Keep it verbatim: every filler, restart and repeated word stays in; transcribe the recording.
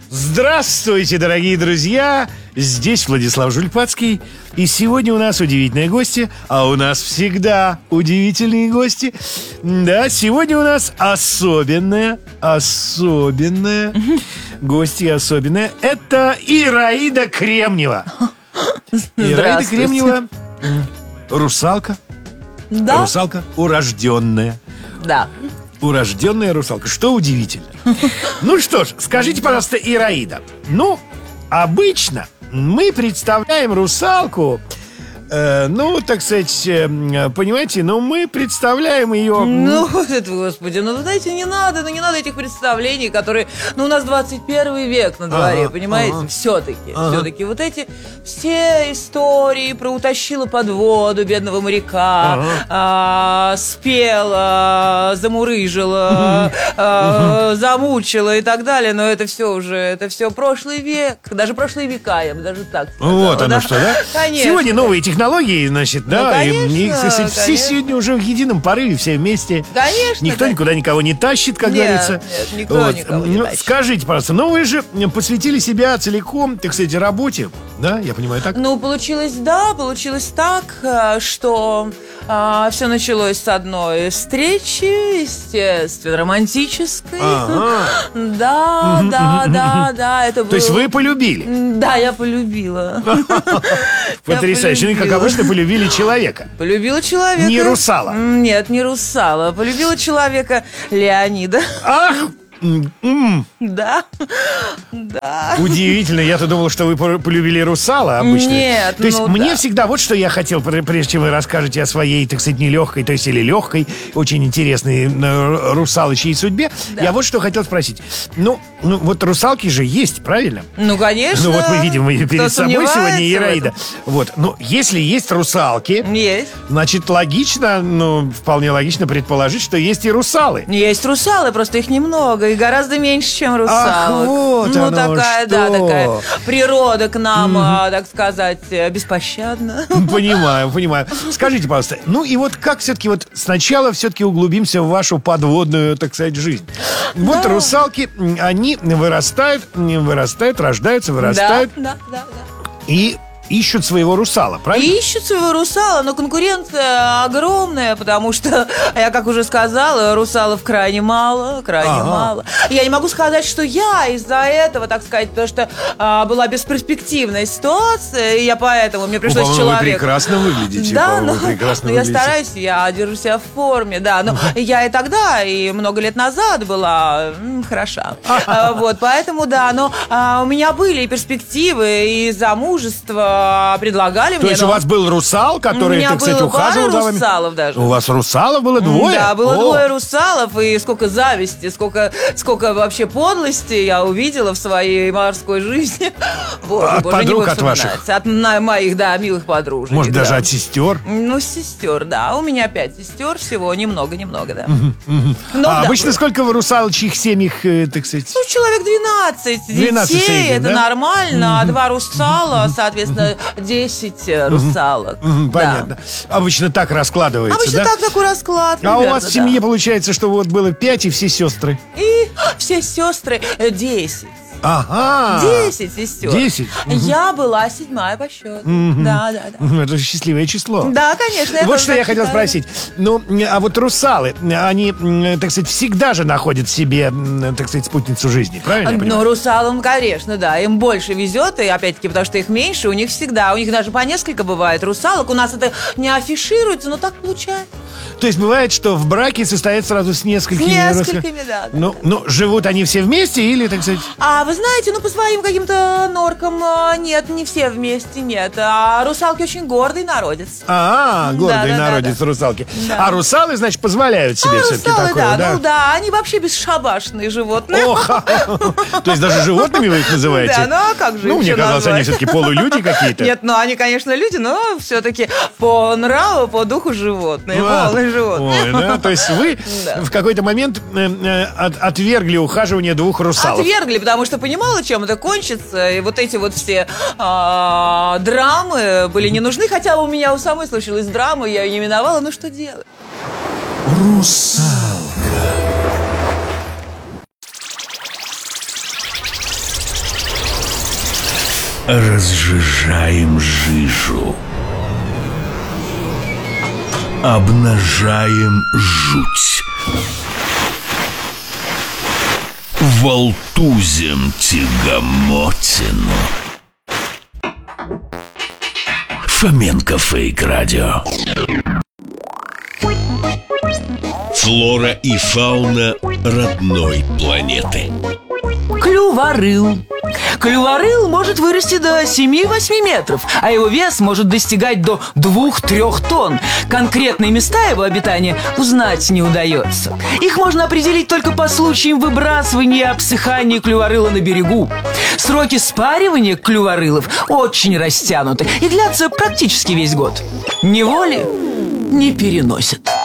Здравствуйте, дорогие друзья! Здесь Владислав Жульпацкий. И сегодня у нас удивительные гости. А у нас всегда удивительные гости. Да, сегодня у нас особенная, особенная гостья особенная. Это Ираида Кремнева. Ираида Кремнева, русалка. Да. Русалка урожденная. Да. Урожденная русалка. Что удивительно. Ну что ж, скажите, пожалуйста, Ираида. Ну, обычно мы представляем русалку, э, ну, так сказать, э, понимаете, ну, мы представляем ее... Ну, это, господи, ну, знаете, не надо, ну, не надо этих представлений, которые... Ну, у нас двадцать первый век на дворе, Ага, понимаете? ага. Все-таки, Ага. все-таки вот эти все истории про утащила под воду бедного моряка, Ага. а, спела, замурыжила, а, замучила и так далее, но это все уже, это все прошлый век, даже прошлые века, я бы даже так сказала. Вот оно да? что, да? Конечно. Сегодня новые технологии, значит, да. конечно, и, и, все, все конечно. сегодня уже в едином порыве, все вместе. Конечно, Никто да. никуда никого не тащит, как Нет, говорится. нет, никто никого не Ну, тащит. скажите, пожалуйста, ну вы же посвятили себя целиком, так сказать, работе, да? Я понимаю, так? Ну, получилось, да, получилось так, э, что все началось с одной встречи, естественно, романтической. Ага. Да, да, да, да, это было... То есть вы полюбили? Да, я полюбила. Потрясающе. Ну, и, как полюбила. обычно, полюбили человека. Полюбила человека. Не русала? М, Нет, не русала. Полюбила человека Леонида. Ах! м, м, Да, да. Удивительно, я-то думал, что вы по- полюбили русала обычно. Нет, То есть ну мне да. всегда, вот что я хотел, пр- прежде чем вы расскажете о своей, так сказать, нелегкой, то есть или легкой, очень интересной э, русалочьей судьбе, Да. я вот что хотел спросить. Ну, ну, вот русалки же есть, правильно? Ну, конечно. Ну вот мы видим ее Кто перед собой сомневается сегодня, в Ираида. этом? Вот, ну, если есть русалки, Есть. значит, логично, ну, вполне логично предположить, что есть и русалы. Есть русалы, просто их немного и гораздо меньше, чем русалок. Ах, вот ну, оно такая, да, что. такая природа к нам, а, так сказать, э, беспощадна. Понимаю, понимаю. Скажите, пожалуйста, ну и вот как все-таки вот сначала все-таки углубимся в вашу подводную, так сказать, жизнь. Вот Да. русалки, м, они вырастают, м, вырастают, рождаются, Да, вырастают да, да, да. и ищут своего русала, правильно? Ищут своего русала, но конкуренция огромная, потому что, я как уже сказала, русалов крайне мало, крайне Ага. мало. Я не могу сказать, что я из-за этого, так сказать, потому что а, была бесперспективная ситуация, и я поэтому, мне пришлось Ну, по-моему, вы человек... прекрасно выглядите. Да, по-моему, но, вы прекрасно но я выглядите. стараюсь, я держу себя в форме, да. Но я и тогда, и много лет назад была м, хороша. А, Вот, поэтому, да, но а, у меня были и перспективы, и замужество предлагали То мне. есть но у вас был русал, у который, меня так сказать, было ухаживал пара за вами? русалов даже. У вас русалов было двое? Да, было О. двое русалов, и сколько зависти, сколько, сколько вообще подлости я увидела в своей морской жизни. Боже, От боже, не подруг буду от ваших? вспоминать. От на- моих, да, милых подружек. Может, да. даже от сестер? Ну, сестер, да. У меня пять сестер всего, немного-немного, да. Ну, а да. обычно сколько в русалочьих семьях, э, так сказать? Ну, человек двенадцать двенадцать детей, средних, это да? нормально, а два русала, соответственно, десять э, русалок. Мгм, Да. Понятно. Обычно так раскладывается, Обычно да? так такой расклад. А у примерно, вас в да. семье получается, что вот было пять и все сестры. И все сестры э, десять. Ага. Десять сестер. Десять? Я была седьмая по счету. Да, да, да. Мгм, это счастливое число. Да, конечно. я Вот тоже что я так хотел считаю. спросить. Ну, а вот русалы, они, м, так сказать, всегда же находят себе, м, так сказать, спутницу жизни, правильно я Ну, понимаю? русалам, конечно, да, им больше везет, и опять-таки, потому что их меньше, у них всегда, у них даже по несколько бывает русалок, у нас это не афишируется, но так получается. То есть бывает, что в браке состоят сразу с несколькими... С русалами? несколькими, да, да. Ну, ну, живут они все вместе или, так сказать... А вы знаете, ну по своим каким-то норкам а, нет, не все вместе, нет. А русалки очень гордый народец. А, гордый да, да, народец да. русалки. Да. А русалы, значит, позволяют себе А все-таки русалы, такое, да, да? ну да, они вообще бесшабашные животные. Ох, то есть даже животными вы их называете? Да, ну а как же Ну, их мне еще казалось, они назвать? все-таки полулюди какие-то. Нет, ну они, конечно, люди, но все-таки по нраву, по духу животные, А, полные животные. Ой, да, то есть вы Да. в какой-то момент э, э, от- отвергли ухаживание двух русалов. Отвергли, потому что понимала, чем это кончится. И вот эти вот все а, драмы были не нужны. Хотя у меня у самой случилась драма, я ее не миновала. Ну что делать? Русалка. разжижаем жижу, обнажаем жуть, волтузим тягомотину. Фоменко Фейк Радио. Флора и фауна родной планеты. Клюворыл. Клюворыл может вырасти до семи-восьми метров, а его вес может достигать до двух-трёх тонн. Конкретные места его обитания узнать не удается. Их можно определить только по случаям выбрасывания и обсыхания клюворыла на берегу. Сроки спаривания клюворылов очень растянуты и длятся практически весь год. Неволи не переносят.